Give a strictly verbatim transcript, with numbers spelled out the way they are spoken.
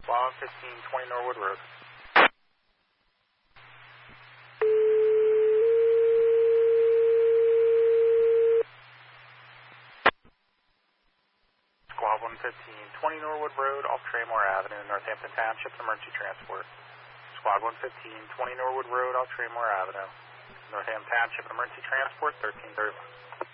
Squad fifteen twenty Norwood Road. Squad one fifteen twenty Norwood Road, off Traymore Avenue, Northampton Township, emergency transport. Squad one fifteen twenty Norwood Road, off Traymore Avenue, Northampton Township, emergency transport, thirteen thirty.